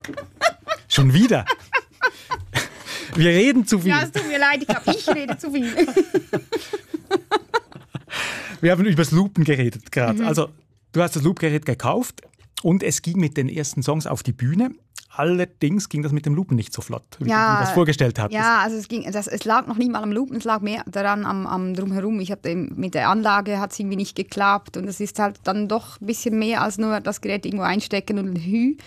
Schon wieder? Wir reden zu viel. Ja, es tut mir leid, ich glaube, ich rede zu viel. Wir haben über das Loopen geredet gerade. Also, du hast das Loop-Gerät gekauft und es ging mit den ersten Songs auf die Bühne. Allerdings ging das mit dem Loopen nicht so flott, wie du das vorgestellt hattest. Ja, also es lag noch nicht mal am Loopen, es lag mehr daran am Drumherum. Mit der Anlage hat es irgendwie nicht geklappt und es ist halt dann doch ein bisschen mehr als nur das Gerät irgendwo einstecken und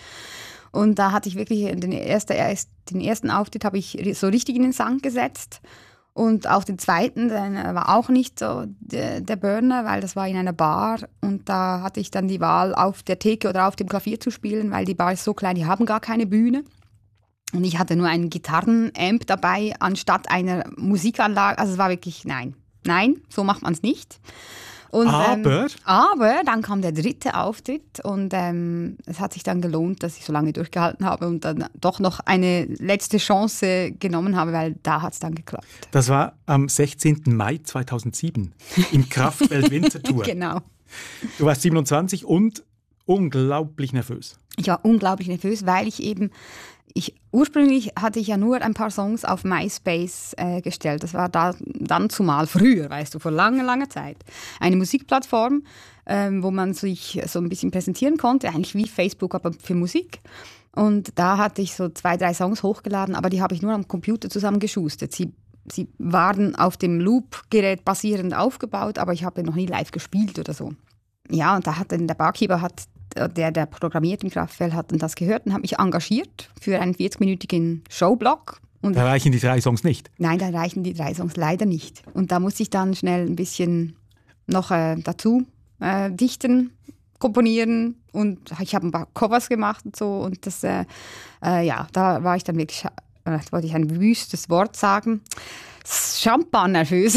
Und da hatte ich wirklich den ersten Auftritt habe ich so richtig in den Sand gesetzt. Und auch den zweiten, der war auch nicht so der Burner, weil das war in einer Bar. Und da hatte ich dann die Wahl, auf der Theke oder auf dem Klavier zu spielen, weil die Bar ist so klein, die haben gar keine Bühne. Und ich hatte nur einen Gitarrenamp dabei, anstatt einer Musikanlage. Also es war wirklich, nein, so macht man es nicht. Und, aber dann kam der dritte Auftritt und es hat sich dann gelohnt, dass ich so lange durchgehalten habe und dann doch noch eine letzte Chance genommen habe, weil da hat es dann geklappt. Das war am 16. Mai 2007 im Kraftwerk Winterthur. Genau. Du warst 27 und unglaublich nervös. Ich war unglaublich nervös, weil ursprünglich hatte ich ja nur ein paar Songs auf MySpace gestellt. Das war dann zumal früher, weißt du, vor langer, langer Zeit. Eine Musikplattform, wo man sich so ein bisschen präsentieren konnte, eigentlich wie Facebook, aber für Musik. Und da hatte ich so 2, 3 Songs hochgeladen, aber die habe ich nur am Computer zusammengeschustert. Sie waren auf dem Loop-Gerät basierend aufgebaut, aber ich habe noch nie live gespielt oder so. Ja, und da hat dann der Barkeeper, der programmiert im Kraftwerk, hat dann das gehört und hat mich engagiert für einen 40-minütigen Showblock. Und da reichen die 3 Songs nicht? Nein, da reichen die 3 Songs leider nicht. Und da musste ich dann schnell ein bisschen noch dazu dichten, komponieren und ich habe ein paar Covers gemacht und so. Und das, da war ich dann wirklich, wollte ich ein wüstes Wort sagen, Champagner-nervös.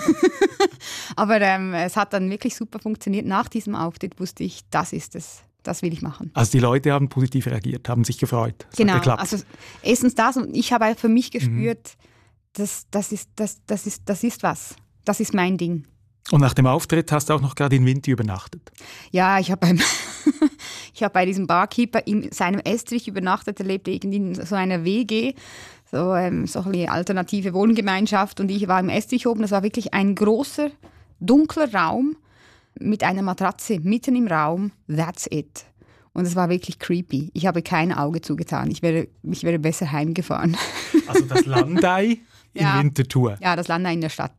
Aber es hat dann wirklich super funktioniert. Nach diesem Auftritt wusste ich, das ist es. Das will ich machen. Also die Leute haben positiv reagiert, haben sich gefreut. Genau, also erstens das und ich habe für mich gespürt, das ist was. Das ist mein Ding. Und nach dem Auftritt hast du auch noch gerade in Winti übernachtet? Ja, ich habe bei diesem Barkeeper in seinem Estrich übernachtet. Er lebte irgendwie in so einer WG, so eine alternative Wohngemeinschaft. Und ich war im Estrich oben. Das war wirklich ein großer, dunkler Raum mit einer Matratze mitten im Raum. That's it. Und es war wirklich creepy. Ich habe kein Auge zugetan. Ich wäre besser heimgefahren. Also das Landei in Winterthur? Ja, das Landei in der Stadt.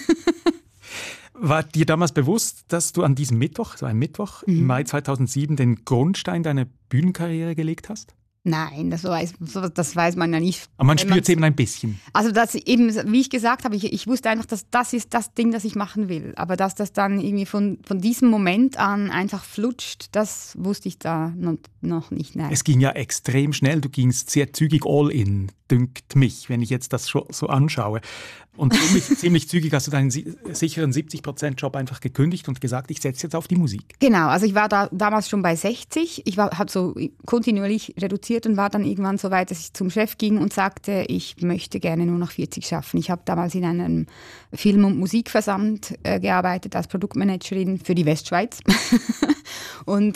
War dir damals bewusst, dass du an diesem Mittwoch, so einem Mittwoch, im Mai 2007, den Grundstein deiner Bühnenkarriere gelegt hast? Nein, das weiß man ja nicht. Aber man spürt es eben ein bisschen. Also das eben, wie ich gesagt habe, ich wusste einfach, dass das ist das Ding, das ich machen will. Aber dass das dann irgendwie von diesem Moment an einfach flutscht, das wusste ich da noch nicht. Nein. Es ging ja extrem schnell, du gingst sehr zügig all in, dünkt mich, wenn ich jetzt das so anschaue. Und ziemlich zügig hast du deinen sicheren 70%-Job einfach gekündigt und gesagt, ich setze jetzt auf die Musik. Genau, also ich war damals schon bei 60. Ich habe so kontinuierlich reduziert und war dann irgendwann so weit, dass ich zum Chef ging und sagte, ich möchte gerne nur noch 40 schaffen. Ich habe damals in einem Film- und Musikversand gearbeitet als Produktmanagerin für die Westschweiz. Und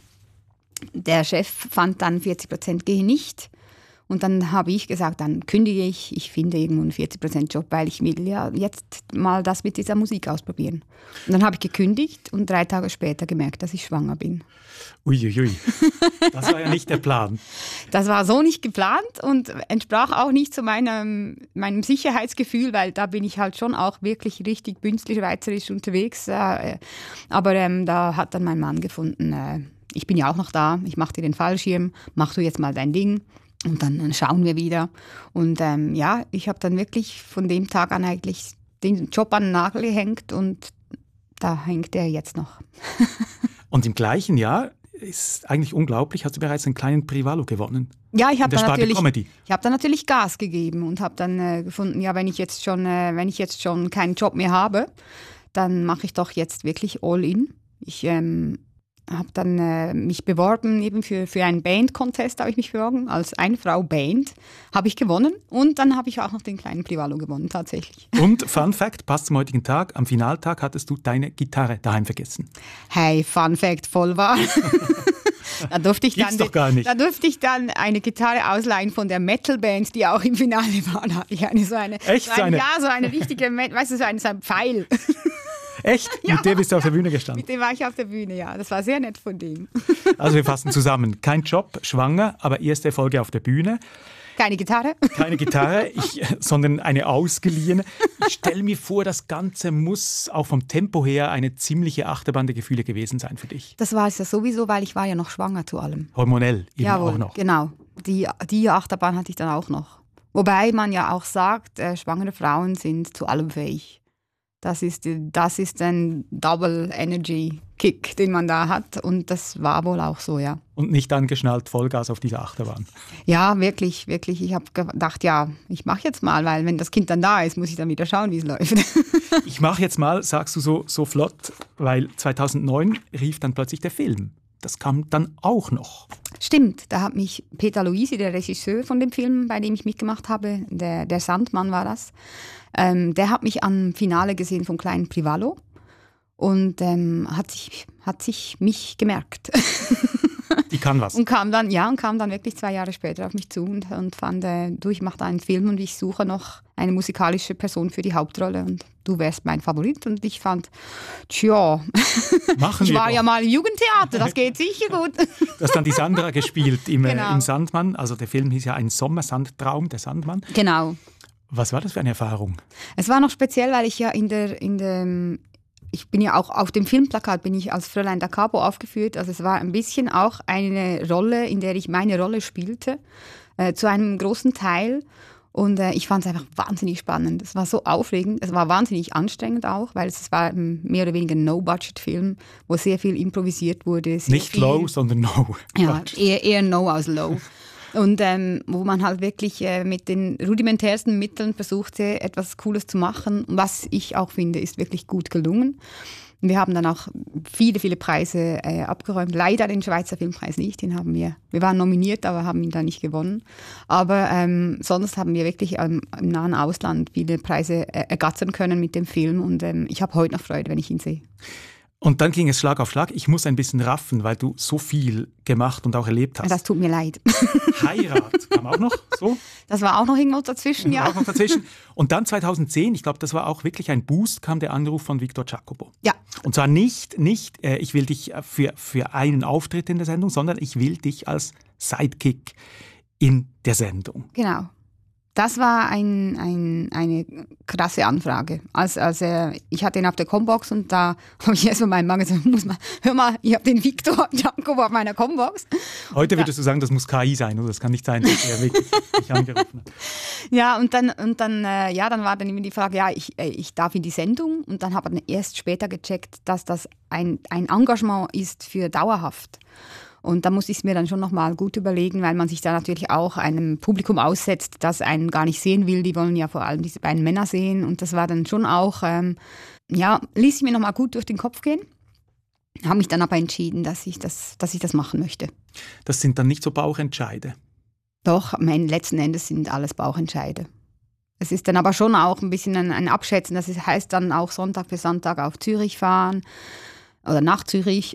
der Chef fand dann 40% gehe nicht. Und dann habe ich gesagt, dann kündige ich finde irgendwo einen 40%-Job, weil ich will ja jetzt mal das mit dieser Musik ausprobieren. Und dann habe ich gekündigt und 3 Tage später gemerkt, dass ich schwanger bin. Uiuiui, das war ja nicht der Plan. Das war so nicht geplant und entsprach auch nicht zu meinem Sicherheitsgefühl, weil da bin ich halt schon auch wirklich richtig bünzli-schweizerisch unterwegs. Aber da hat dann mein Mann gefunden, ich bin ja auch noch da, ich mache dir den Fallschirm, mach du jetzt mal dein Ding. Und dann schauen wir wieder. Und ich habe dann wirklich von dem Tag an eigentlich den Job an den Nagel gehängt und da hängt er jetzt noch. Und im gleichen Jahr, ist eigentlich unglaublich, hast du bereits einen kleinen Privalo gewonnen. Ja, ich habe dann natürlich Gas gegeben und habe dann gefunden, ja, wenn ich jetzt schon keinen Job mehr habe, dann mache ich doch jetzt wirklich all in. Ich habe dann mich beworben, eben für einen Band-Contest habe ich mich beworben, als Ein-Frau-Band habe ich gewonnen und dann habe ich auch noch den kleinen Privalo gewonnen, tatsächlich. Und Fun Fact, passt zum heutigen Tag, am Finaltag hattest du deine Gitarre daheim vergessen. Hey, Fun Fact, voll wahr. Da durfte ich Gibt's doch gar nicht. Da durfte ich dann eine Gitarre ausleihen von der Metal-Band, die auch im Finale war. Da hatte ich so eine richtige, weißt du, so ein Pfeil. Echt? Ja. Mit der bist du auf der Bühne gestanden? Mit dem war ich auf der Bühne, ja. Das war sehr nett von dem. Also wir fassen zusammen. Kein Job, schwanger, aber erste Erfolge auf der Bühne. Keine Gitarre. Keine Gitarre, sondern eine ausgeliehene. Ich stelle mir vor, das Ganze muss auch vom Tempo her eine ziemliche Achterbahn der Gefühle gewesen sein für dich. Das war es ja sowieso, weil ich war ja noch schwanger zu allem. Hormonell eben Jawohl, auch noch. Genau, die Achterbahn hatte ich dann auch noch. Wobei man ja auch sagt, schwangere Frauen sind zu allem fähig. Das ist ein Double Energy Kick, den man da hat. Und das war wohl auch so, ja. Und nicht angeschnallt Vollgas auf dieser Achterbahn. Ja, wirklich, wirklich. Ich habe gedacht, ja, ich mache jetzt mal, weil wenn das Kind dann da ist, muss ich dann wieder schauen, wie es läuft. Ich mache jetzt mal, sagst du so flott, weil 2009 rief dann plötzlich der Film. Das kam dann auch noch. Stimmt, da hat mich Peter Luisi, der Regisseur von dem Film, bei dem ich mitgemacht habe, der Sandmann war das, der hat mich am Finale gesehen vom kleinen Privallo und hat sich mich gemerkt. Die kann was. Und kam dann wirklich 2 Jahre später auf mich zu und fand, du, ich mache da einen Film und ich suche noch eine musikalische Person für die Hauptrolle und du wärst mein Favorit. Und ich fand, tja, ich war ja mal im Jugendtheater, das geht sicher gut. Du hast dann die Sandra gespielt im Sandmann, also der Film hieß ja Ein Sommersandtraum, der Sandmann. Genau. Was war das für eine Erfahrung? Es war noch speziell, weil ich ja ich bin ja auch auf dem Filmplakat bin ich als Fräulein da Capo aufgeführt. Also es war ein bisschen auch eine Rolle, in der ich meine Rolle spielte, zu einem großen Teil. Und ich fand es einfach wahnsinnig spannend. Es war so aufregend, es war wahnsinnig anstrengend auch, weil es war mehr oder weniger ein No-Budget-Film, wo sehr viel improvisiert wurde. Nicht low, sondern no. Ja, eher no als low. Und wo man halt wirklich mit den rudimentärsten Mitteln versuchte, etwas Cooles zu machen. Und was ich auch finde, ist wirklich gut gelungen. Wir haben dann auch viele, viele Preise abgeräumt. Leider den Schweizer Filmpreis nicht, wir waren nominiert, aber haben ihn da nicht gewonnen. Aber sonst haben wir wirklich im nahen Ausland viele Preise ergattern können mit dem Film. Und ich habe heute noch Freude, wenn ich ihn sehe. Und dann ging es Schlag auf Schlag. Ich muss ein bisschen raffen, weil du so viel gemacht und auch erlebt hast. Das tut mir leid. Heirat kam auch noch so. Das war auch noch irgendwo dazwischen, ja. Auch noch dazwischen. Und dann 2010, ich glaube, das war auch wirklich ein Boost, kam der Anruf von Victor Jacobo. Ja. Und zwar nicht ich will dich für einen Auftritt in der Sendung, sondern ich will dich als Sidekick in der Sendung. Genau. Das war eine krasse Anfrage. Ich hatte ihn auf der Combox und da habe ich erst mal meinen Mann gesagt, hör mal, ich habe den Victor Jacobo auf meiner Combox. Heute würdest du sagen, das muss KI sein, oder? Das kann nicht sein, dass er wirklich dich angerufen hat. Ja, und dann war dann immer die Frage, ja, ich darf in die Sendung und dann habe ich erst später gecheckt, dass das ein Engagement ist für dauerhaft. Und da muss ich es mir dann schon nochmal gut überlegen, weil man sich da natürlich auch einem Publikum aussetzt, das einen gar nicht sehen will. Die wollen ja vor allem diese beiden Männer sehen. Und das war dann schon auch, ließ ich mir nochmal gut durch den Kopf gehen. Habe mich dann aber entschieden, dass ich das machen möchte. Das sind dann nicht so Bauchentscheide? Doch, letzten Endes sind alles Bauchentscheide. Es ist dann aber schon auch ein bisschen ein Abschätzen. Das heißt dann auch Sonntag für Sonntag auf Zürich fahren. Oder nach Zürich,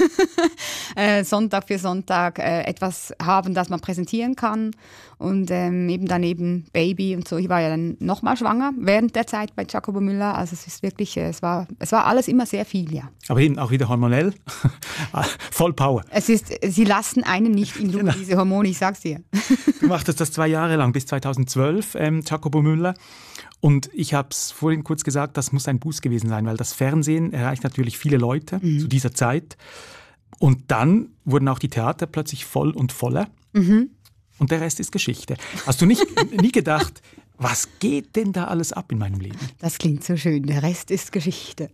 Sonntag für Sonntag etwas haben, das man präsentieren kann und eben daneben Baby und so. Ich war ja dann nochmal schwanger während der Zeit bei Jacobo Müller, also es ist wirklich, es war alles immer sehr viel, ja. Aber eben auch wieder hormonell, voll Power. Sie lassen einen nicht in Ruhe, genau. Diese Hormone, ich sag's dir. Du machtest das 2 Jahre lang, bis 2012, Jacobo Müller. Und ich habe es vorhin kurz gesagt, das muss ein Boost gewesen sein, weil das Fernsehen erreicht natürlich viele Leute zu dieser Zeit. Und dann wurden auch die Theater plötzlich voll und voller. Mhm. Und der Rest ist Geschichte. Hast du nie gedacht, was geht denn da alles ab in meinem Leben? Das klingt so schön, der Rest ist Geschichte.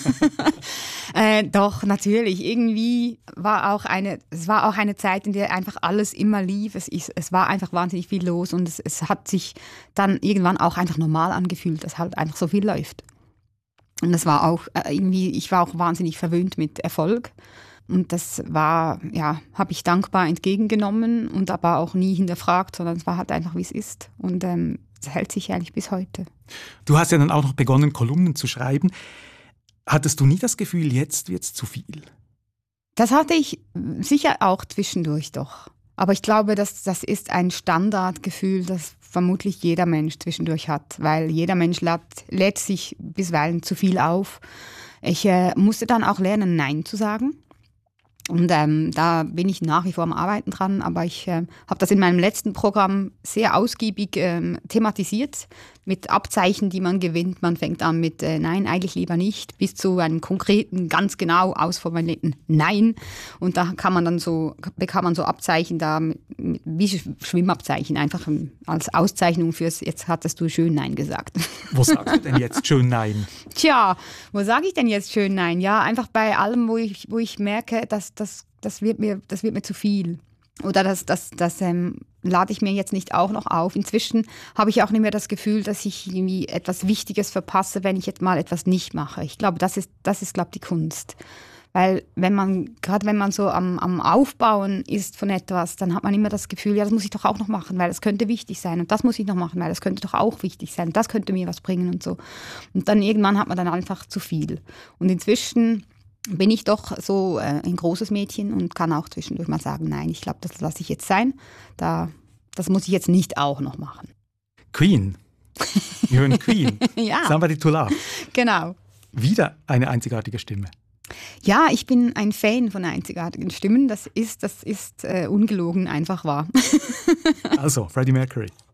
Doch, natürlich. Irgendwie war auch eine Zeit, in der einfach alles immer lief. Es war einfach wahnsinnig viel los und es hat sich dann irgendwann auch einfach normal angefühlt, dass halt einfach so viel läuft. Und das war auch ich war auch wahnsinnig verwöhnt mit Erfolg. Und das war, habe ich dankbar entgegengenommen und aber auch nie hinterfragt, sondern es war halt einfach, wie es ist. Und das hält sich eigentlich bis heute. Du hast ja dann auch noch begonnen, Kolumnen zu schreiben. Hattest du nie das Gefühl, jetzt wird es zu viel? Das hatte ich sicher auch zwischendurch doch. Aber ich glaube, das ist ein Standardgefühl, das vermutlich jeder Mensch zwischendurch hat, weil jeder Mensch lädt sich bisweilen zu viel auf. Ich musste dann auch lernen, Nein zu sagen. Und da bin ich nach wie vor am Arbeiten dran, aber ich habe das in meinem letzten Programm sehr ausgiebig thematisiert, mit Abzeichen, die man gewinnt. Man fängt an mit Nein, eigentlich lieber nicht, bis zu einem konkreten, ganz genau ausformulierten Nein. Und da bekam man so Abzeichen da, wie Schwimmabzeichen, einfach als Auszeichnung fürs „Jetzt hattest du schön Nein gesagt". Wo sagst du denn jetzt schön Nein? Tja, wo sage ich denn jetzt schön Nein? Ja, einfach bei allem, wo ich merke, das wird mir zu viel. Oder das lade ich mir jetzt nicht auch noch auf. Inzwischen habe ich auch nicht mehr das Gefühl, dass ich irgendwie etwas Wichtiges verpasse, wenn ich jetzt mal etwas nicht mache. Ich glaube, das ist glaube ich, die Kunst. Weil wenn man so am Aufbauen ist von etwas, dann hat man immer das Gefühl, ja, das muss ich doch auch noch machen, weil das könnte wichtig sein. Und das muss ich noch machen, weil das könnte doch auch wichtig sein. Und das könnte mir was bringen und so. Und dann irgendwann hat man dann einfach zu viel. Und inzwischen bin ich doch so ein großes Mädchen und kann auch zwischendurch mal sagen, nein, ich glaube, das lasse ich jetzt sein. Das muss ich jetzt nicht auch noch machen. Queen. Wir hören Queen. Ja. Somebody to Love. Genau. Wieder eine einzigartige Stimme. Ja, ich bin ein Fan von einzigartigen Stimmen. Das ist ungelogen einfach wahr. Also, Freddie Mercury.